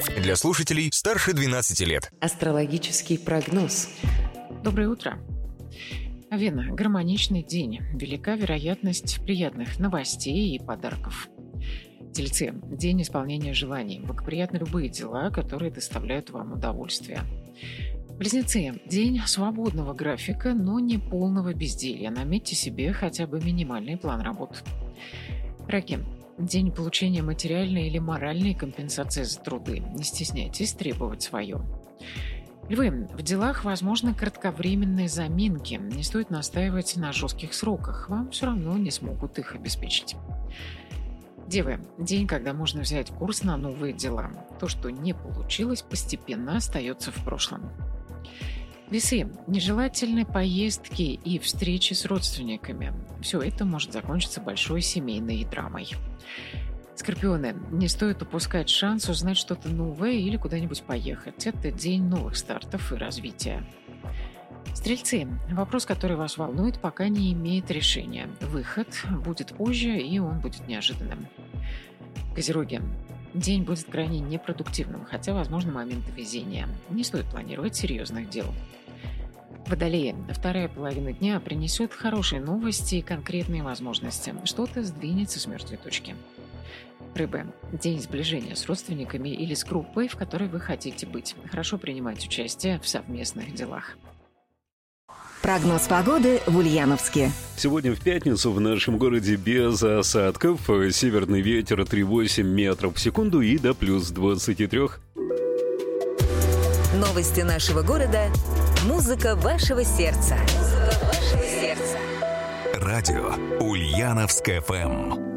Для слушателей старше 12 лет. Астрологический прогноз. Доброе утро. Овен. Гармоничный день. Велика вероятность приятных новостей и подарков. Тельцы. День исполнения желаний. Благоприятны любые дела, которые доставляют вам удовольствие. Близнецы. День свободного графика, но не полного безделья. Наметьте себе хотя бы минимальный план работ. Раки. День получения материальной или моральной компенсации за труды. Не стесняйтесь требовать свое. Львы. В делах возможны кратковременные заминки. Не стоит настаивать на жестких сроках. Вам все равно не смогут их обеспечить. Девы. День, когда можно взять курс на новые дела. То, что не получилось, постепенно остается в прошлом. Весы. Нежелательны поездки и встречи с родственниками. Все это может закончиться большой семейной драмой. Скорпионы. Не стоит упускать шанс узнать что-то новое или куда-нибудь поехать. Это день новых стартов и развития. Стрельцы. Вопрос, который вас волнует, пока не имеет решения. Выход будет позже, и он будет неожиданным. Козероги. День будет крайне непродуктивным, хотя возможны моменты везения. Не стоит планировать серьезных дел. Водолеи. Вторая половина дня принесет хорошие новости и конкретные возможности. Что-то сдвинется с мертвой точки. Рыбы. День сближения с родственниками или с группой, в которой вы хотите быть. Хорошо принимать участие в совместных делах. Прогноз погоды в Ульяновске. Сегодня в пятницу в нашем городе без осадков. Северный ветер 3,8 метров в секунду и до плюс 23. Новости нашего города. Музыка вашего сердца. Радио Ульяновск ФМ.